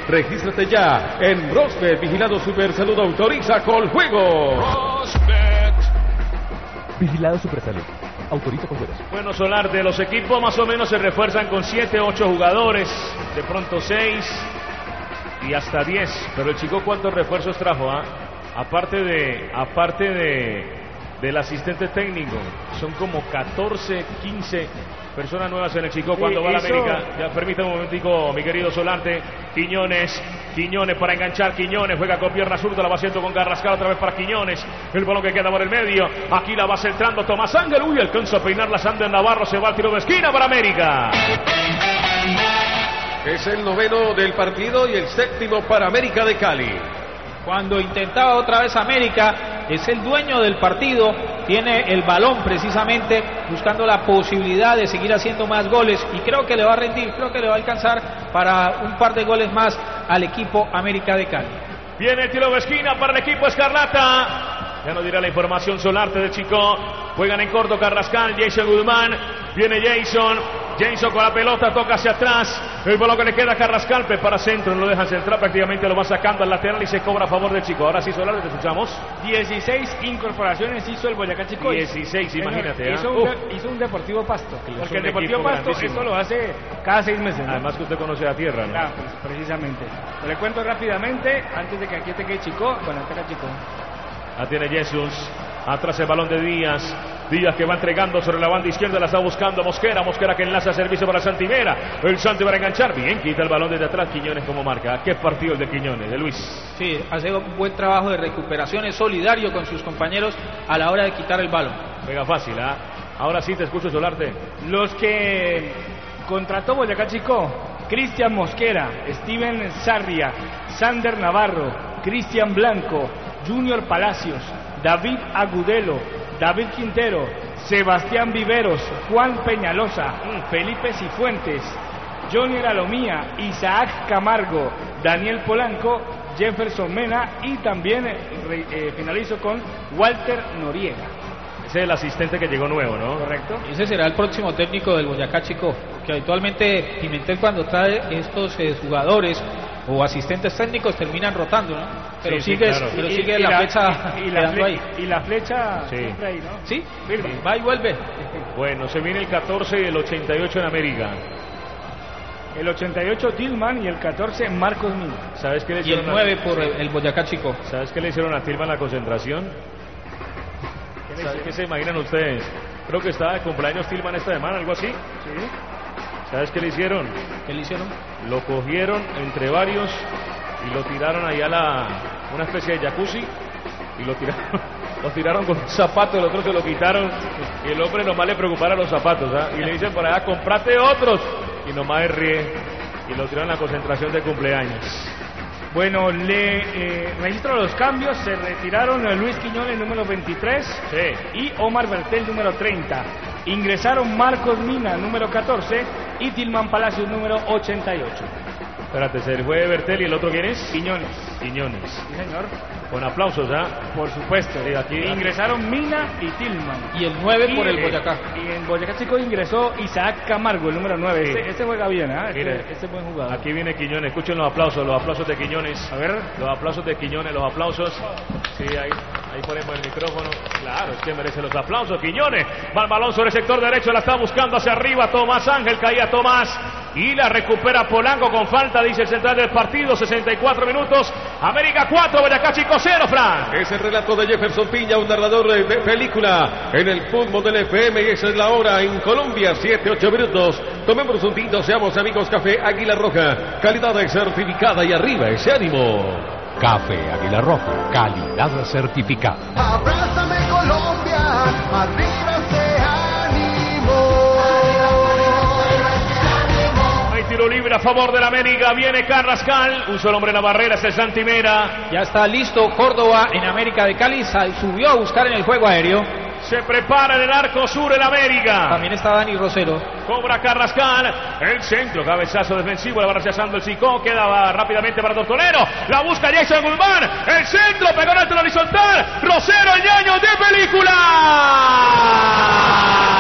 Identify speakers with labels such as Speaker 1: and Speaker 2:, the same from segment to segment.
Speaker 1: Regístrate ya en Rosbet, Vigilado Supersalud, autoriza Coljuegos.
Speaker 2: Rosbet.
Speaker 3: Vigilado Supersalud, autoriza Coljuegos.
Speaker 4: Bueno, Solarte, los equipos más o menos se refuerzan con 7, 8 jugadores, de pronto 6 y hasta 10. Pero el Chico, ¿cuántos refuerzos trajo? Aparte del asistente técnico, son como 14, 15 personas nuevas en el Chico cuando va a la América. Ya permítame un momentico, mi querido Solarte. Quiñones para enganchar. Quiñones juega con pierna zurda, la va haciendo con Carrascal, otra vez para Quiñones. El balón que queda por el medio, aquí la va centrando Tomás Ángel. Uy, alcanza a peinar la Sander Navarro, se va al tiro de esquina para América.
Speaker 1: Es el 9º del partido y el 7º para América de Cali.
Speaker 5: Cuando intentaba otra vez América, es el dueño del partido, tiene el balón precisamente, buscando la posibilidad de seguir haciendo más goles, y creo que le va a rendir, creo que le va a alcanzar para un par de goles más al equipo América de Cali.
Speaker 4: Viene el tiro de esquina para el equipo Escarlata. Ya nos dirá la información Solarte de Chico. Juegan en corto Carrascal, Jason Guzmán. Viene Jason con la pelota, toca hacia atrás. El balón que le queda a Carrascal, para centro, no lo dejan centrar, prácticamente lo va sacando al lateral y se cobra a favor del Chico. Ahora sí, Solarte, te escuchamos.
Speaker 6: 16 incorporaciones hizo el Boyacá Chico.
Speaker 4: 16, imagínate.
Speaker 6: Hizo un Deportivo Pasto. Porque el Deportivo Pasto esto lo hace cada 6 meses, ¿no?
Speaker 4: Además que usted conoce la tierra, ¿no?
Speaker 6: Claro, pues, precisamente. Le cuento rápidamente, antes de que aquí te quede Chico. Bueno, acá está Chico.
Speaker 4: La tiene Jesús. Atrás el balón de Díaz. Díaz que va entregando sobre la banda izquierda, la está buscando Mosquera que enlaza servicio para Santimera. El Santi va a enganchar, bien, quita el balón desde atrás. Quiñones como marca. ¿Qué partido el de Quiñones, de Luis?
Speaker 5: Sí, hace un buen trabajo de recuperación, es solidario con sus compañeros a la hora de quitar el balón.
Speaker 4: Pega fácil, ¿ah? Ahora sí te escucho, Solarte.
Speaker 6: Los que contrató Boyacá Chico: Cristian Mosquera, Steven Sarria, Sander Navarro, Cristian Blanco, Junior Palacios, David Agudelo, David Quintero, Sebastián Viveros, Juan Peñalosa, Felipe Cifuentes, Johnny Alomía, Isaac Camargo, Daniel Polanco, Jefferson Mena y también finalizo con Walter Noriega.
Speaker 4: Ese es el asistente que llegó nuevo, ¿no?
Speaker 6: Correcto.
Speaker 5: Ese será el próximo técnico del Boyacá Chico, que habitualmente Pimentel, cuando trae estos jugadores o asistentes técnicos, terminan rotando, ¿no? Pero
Speaker 4: sí,
Speaker 5: sigue,
Speaker 4: claro.
Speaker 5: pero sigue la flecha quedando ahí.
Speaker 6: Y la flecha
Speaker 4: sí.
Speaker 6: siempre ahí, ¿no?
Speaker 5: Sí, va y vuelve.
Speaker 4: Bueno, se viene el 14 y el 88 en América.
Speaker 6: El 88 Tillman y el 14 Marcos Mina.
Speaker 4: ¿Sabes qué le
Speaker 5: Y el 9 por el Boyacá Chico.
Speaker 4: ¿Sabes qué le hicieron a Tillman en la concentración? ¿Sabes qué se imaginan ustedes? Creo que estaba de cumpleaños Tillman esta semana, algo así.
Speaker 6: Sí.
Speaker 4: ¿Sabes qué le hicieron?
Speaker 5: ¿Qué le hicieron?
Speaker 4: Lo cogieron entre varios y lo tiraron ahí a una especie de jacuzzi y lo tiraron con un zapato, el otro se lo quitaron y el hombre nomás le preocuparon los zapatos, y le dicen por allá, comprate otros, y nomás se ríe y lo tiraron a la concentración de cumpleaños.
Speaker 6: Bueno, registro los cambios. Se retiraron Luis Quiñones, número 23,
Speaker 4: sí,
Speaker 6: y Omar Bertel, número 30. Ingresaron Marcos Mina, número 14, y Tillman Palacios, número 88.
Speaker 4: Espérate, se fue Bertel y el otro ¿quién es?
Speaker 6: Quiñones.
Speaker 4: Sí,
Speaker 6: señor.
Speaker 4: Con aplausos,
Speaker 6: Por supuesto.
Speaker 4: Sí, aquí
Speaker 6: ingresaron Mina y Tillman.
Speaker 5: Y el 9 por el Boyacá.
Speaker 6: Y en Boyacá Chico ingresó Isaac Camargo, el número 9.
Speaker 4: Sí.
Speaker 6: Este juega bien,
Speaker 4: Mire,
Speaker 6: este buen jugador.
Speaker 4: Aquí viene Quiñones, escuchen los aplausos de Quiñones.
Speaker 6: A ver.
Speaker 4: Los aplausos de Quiñones, los aplausos. Sí, ahí ponemos el micrófono. Claro, es que merece los aplausos. Quiñones, va el balón sobre el sector derecho, la está buscando hacia arriba Tomás Ángel, caía Tomás y la recupera Polanco con falta, dice el central del partido. 64 minutos, América 4, Boyacá Chico 0, Fran.
Speaker 1: Es el relato de Jefferson Piña, un narrador de película en el fútbol del FM, y esa es la hora en Colombia, 7-8 minutos. Tomemos un tinto, seamos amigos. Café Águila Roja, calidad certificada, y arriba ese ánimo.
Speaker 7: Café Águila Roja, calidad certificada.
Speaker 2: Abrázame Colombia, arriba ese ánimo.
Speaker 4: Hay tiro libre a favor del América, viene Carrascal, un solo hombre en la barrera, es el Santimera.
Speaker 5: Ya está listo Córdoba en América de Cali, subió a buscar en el juego aéreo.
Speaker 4: Se prepara en el arco sur el América.
Speaker 5: También está Dani Rosero.
Speaker 4: Cobra Carrascal, el centro, cabezazo defensivo, la va rechazando el Chico, queda rápidamente para Tortolero, la busca Jason Guzmán, el centro, pegó en el horizontal, Rosero, el ñaño de película.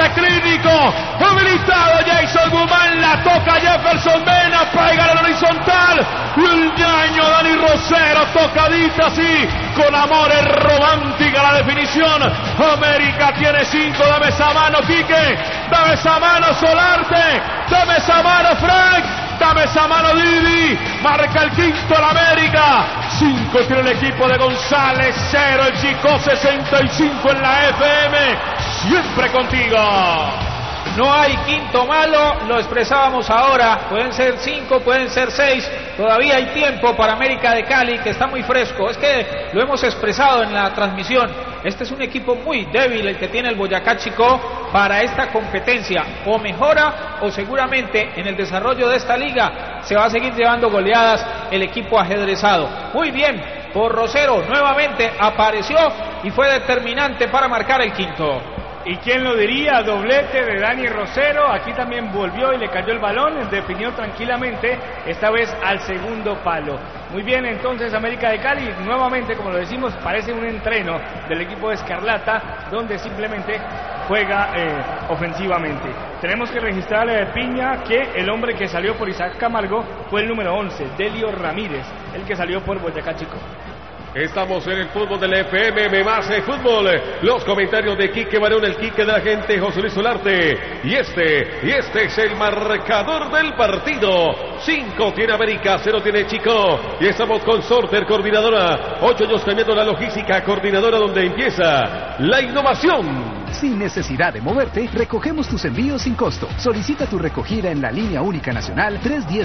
Speaker 4: pase clínico, habilitado Jason Guzmán, la toca Jefferson Mena, pega en el horizontal, y el ñaño Dani Rosero, tocadita así, con amor, es romántica la definición. América tiene 5, dame esa mano Quique, dame esa mano Solarte, dame esa mano Frank, dame esa mano Didi, marca el quinto el América, 5 tiene el equipo de González, 0 el Chico, 65 en la FM, siempre contigo.
Speaker 5: No hay quinto malo, lo expresábamos ahora, pueden ser 5, pueden ser 6, todavía hay tiempo para América de Cali, que está muy fresco, es que lo hemos expresado en la transmisión, este es un equipo muy débil el que tiene el Boyacá Chicó para esta competencia, o mejora o seguramente en el desarrollo de esta liga se va a seguir llevando goleadas el equipo ajedrezado. Muy bien, por Rosero nuevamente apareció y fue determinante para marcar el quinto.
Speaker 6: ¿Y quién lo diría? Doblete de Dani Rosero, aquí también volvió y le cayó el balón, definió tranquilamente, esta vez al segundo palo. Muy bien, entonces América de Cali, nuevamente, como lo decimos, parece un entreno del equipo de Escarlata, donde simplemente juega ofensivamente. Tenemos que registrar, Piña, que el hombre que salió por Isaac Camargo fue el número 11, Delio Ramírez, el que salió por Boyacá Chico.
Speaker 1: Estamos en el fútbol del FM, más fútbol. Los comentarios de Quique Barón, el Quique de la gente, José Luis Solarte. Y este es el marcador del partido. 5 tiene América, 0 tiene Chico. Y estamos con Sorter, coordinadora. 8 años cambiando la logística, coordinadora, donde empieza la innovación.
Speaker 8: Sin necesidad de moverte, recogemos tus envíos sin costo. Solicita tu recogida en la línea única nacional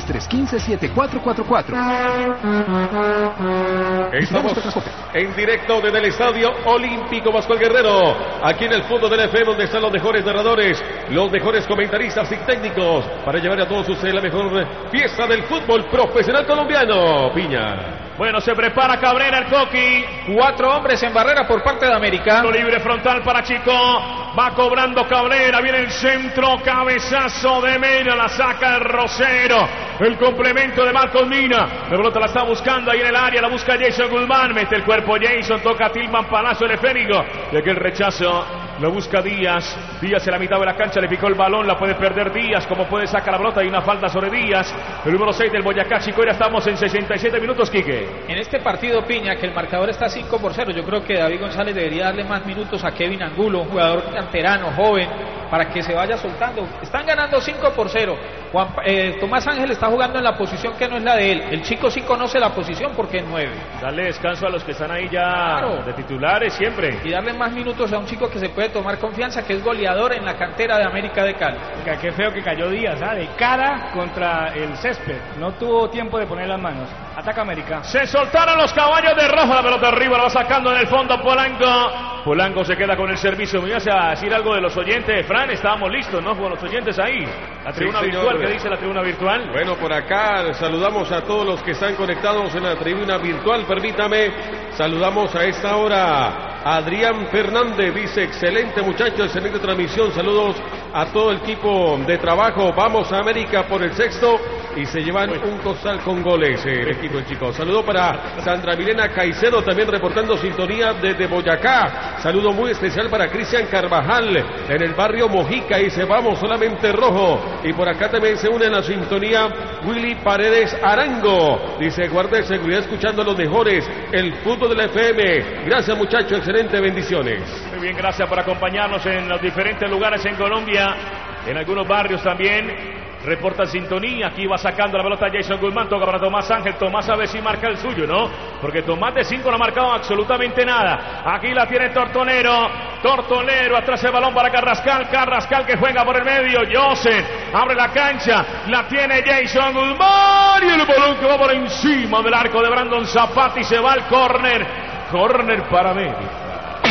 Speaker 8: 310-315-7444.
Speaker 1: Estamos en directo desde el Estadio Olímpico Pascual Guerrero, aquí en el fútbol del FM, donde están los mejores narradores, los mejores comentaristas y técnicos, para llevar a todos ustedes la mejor fiesta del fútbol profesional colombiano. Piña.
Speaker 4: Bueno, se prepara Cabrera, el Coqui.
Speaker 5: 4 hombres en barrera por parte de América.
Speaker 4: Libre frontal para Chico. Va cobrando Cabrera. Viene el centro. Cabezazo de Mena. La saca el Rosero. El complemento de Marcos Mina. La pelota la está buscando ahí en el área. La busca Jason Guzmán. Mete el cuerpo Jason. Toca a Tilman Palacio, el esférico. Y aquel rechazo. Lo busca Díaz. Díaz en la mitad de la cancha. Le picó el balón. La puede perder Díaz. Como puede sacar la pelota. Hay una falta sobre Díaz. El número 6 del Boyacá Chico. Ya estamos en 67 minutos, Quique.
Speaker 5: En este partido, Piña, que el marcador está 5-0, yo creo que David González debería darle más minutos a Kevin Angulo, un jugador canterano, joven, para que se vaya soltando. Están ganando 5-0. Tomás Ángel está jugando en la posición que no es la de él. El Chico sí conoce la posición porque es 9.
Speaker 4: Darle descanso a los que están ahí ya,
Speaker 5: claro,
Speaker 4: de titulares siempre.
Speaker 5: Y darle más minutos a un chico que se puede tomar confianza, que es goleador en la cantera de América de Cali.
Speaker 6: Oiga, qué feo que cayó Díaz, de cara contra el césped. No tuvo tiempo de poner las manos. Ataca América.
Speaker 4: Se soltaron los caballos de rojo. La pelota arriba, la va sacando en el fondo Polanco. Polanco se queda con el servicio. Me ibas a decir algo de los oyentes, Fran. Estábamos listos, ¿no? Con los oyentes ahí. La tribuna virtual, ¿qué dice la tribuna virtual?
Speaker 1: Bueno, por acá saludamos a todos los que están conectados en la tribuna virtual. Permítame, saludamos a esta hora a Adrián Fernández. Dice, excelente muchacho, excelente transmisión. Saludos a todo el equipo de trabajo. Vamos a América por el 6º. Y se llevan un costal con goles el equipo del Chico. Saludo para Sandra Milena Caicedo, también reportando sintonía desde Boyacá. Saludo muy especial para Cristian Carvajal en el barrio Mojica. Dice, vamos solamente rojo. Y por acá también se une en la sintonía Willy Paredes Arango. Dice, guarda de seguridad escuchando a los mejores, el fútbol de la FM. Gracias muchachos, excelente, bendiciones.
Speaker 4: Muy bien, gracias por acompañarnos en los diferentes lugares en Colombia, en algunos barrios también. Reporta sintonía, aquí va sacando la pelota Jason Guzmán, toca para Tomás Ángel. Tomás a ver si marca el suyo, ¿no? Porque Tomás de 5 no ha marcado absolutamente nada. Aquí la tiene Tortonero, atrás el balón para Carrascal que juega por el medio. Joseph abre la cancha, la tiene Jason Guzmán y el balón que va por encima del arco de Brandon Zapata y se va al córner para América.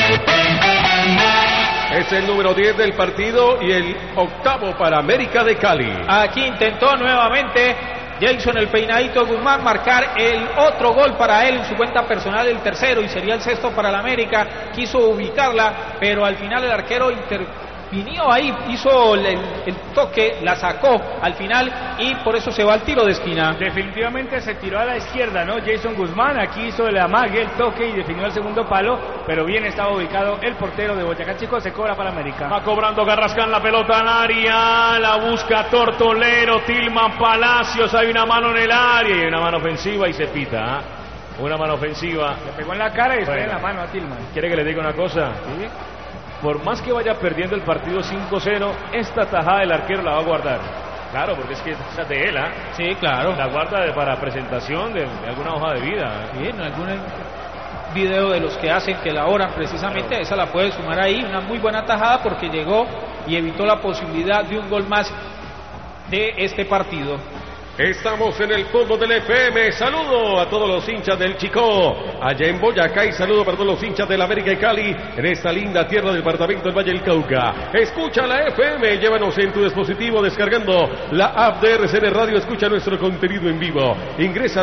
Speaker 1: Es el número 10 del partido y el 8º para América de Cali.
Speaker 5: Aquí intentó nuevamente Jason el peinadito Guzmán marcar el otro gol para él en su cuenta personal, el tercero, y sería el 6º para la América. Quiso ubicarla, pero al final el arquero Pinillo ahí hizo el toque, la sacó al final y por eso se va al tiro de esquina.
Speaker 6: Definitivamente se tiró a la izquierda, ¿no? Jason Guzmán aquí hizo el amague, el toque y definió el segundo palo, pero bien estaba ubicado el portero de Boyacá Chico. Se cobra para América.
Speaker 4: Va cobrando Carrascal la pelota al área, la busca Tortolero, Tilman Palacios, hay una mano en el área y hay una mano ofensiva y se pita, ¿eh? Una mano ofensiva.
Speaker 6: Le pegó en la cara y
Speaker 4: bueno,
Speaker 6: en la mano a Tilman.
Speaker 4: ¿Quiere que le diga una cosa?
Speaker 6: ¿Sí?
Speaker 4: Por más que vaya perdiendo el partido 5-0, esta tajada del arquero la va a guardar. Claro, porque es que esa es de él, ¿eh?
Speaker 5: Sí, claro.
Speaker 4: La guarda para presentación de alguna hoja de vida.
Speaker 5: Sí, en algún video de los que hacen, que la oran precisamente, claro. Esa la puede sumar ahí. Una muy buena tajada porque llegó y evitó la posibilidad de un gol más de este partido.
Speaker 1: Estamos en el fútbol del FM. Saludo a todos los hinchas del Chicó, allá en Boyacá, y saludo para todos los hinchas del América y Cali, en esta linda tierra del departamento del Valle del Cauca. Escucha la FM, llévanos en tu dispositivo descargando la app de RCN Radio. Escucha nuestro contenido en vivo. Ingresa a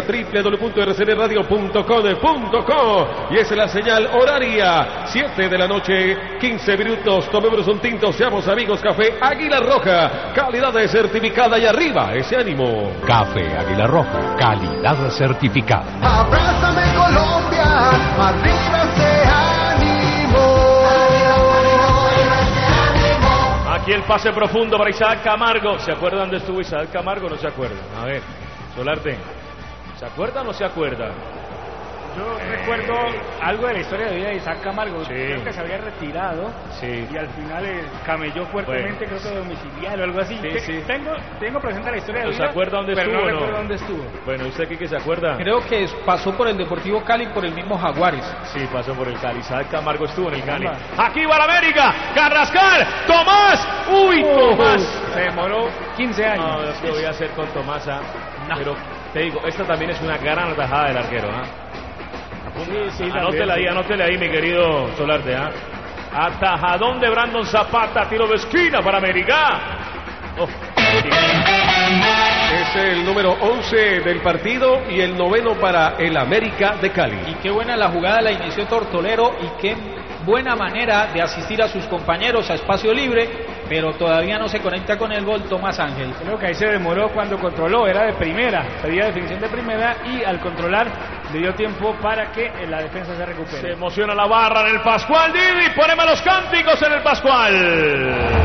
Speaker 1: www.rcnradio.com.co y esa es la señal horaria. 7 de la noche, 15 minutos. Tomemos un tinto, seamos amigos. Café Águila Roja, calidad certificada y arriba ese ánimo.
Speaker 7: Café Águila Roja, calidad certificada.
Speaker 2: Abrázame Colombia, arriba ese ánimo.
Speaker 4: Aquí el pase profundo para Isaac Camargo. ¿Se acuerdan dónde estuvo Isaac Camargo? No se acuerdan. A ver, Solarte, ¿se acuerda o no se acuerda?
Speaker 6: Yo recuerdo algo de la historia de vida de Isaac Camargo.
Speaker 4: Sí.
Speaker 6: Creo que se había retirado y al final camelló fuertemente, creo que domiciliario o algo así.
Speaker 4: Sí.
Speaker 6: Tengo presente la historia de vida.
Speaker 4: ¿Se acuerda dónde
Speaker 6: pero
Speaker 4: estuvo?
Speaker 6: No recuerdo dónde estuvo.
Speaker 4: Bueno, ¿usted qué se acuerda?
Speaker 5: Creo que pasó por el Deportivo Cali y por el mismo Jaguares.
Speaker 4: Sí, pasó por el Cali. Isaac Camargo estuvo en el Cali. Aquí va la América. Carrascal. Tomás. Uy, Tomás.
Speaker 6: Se demoró 15 años.
Speaker 4: No, es que voy a hacer con Tomás. Pero te digo, esta también es una gran atajada del arquero. Anótele ahí, mi querido Solarte. Atajadón de Brandon Zapata, tiro de esquina para América.
Speaker 1: Es el número 11 del partido y el 9º para el América de Cali.
Speaker 5: Y qué buena la jugada la inició Tortolero y qué buena manera de asistir a sus compañeros a espacio libre, pero todavía no se conecta con el gol Tomás Ángel.
Speaker 6: Creo que ahí se demoró cuando controló, era de primera, pedía definición de primera y al controlar le dio tiempo para que la defensa se recupere.
Speaker 4: Se emociona la barra en el Pascual. Didi, poneme los cánticos en el Pascual.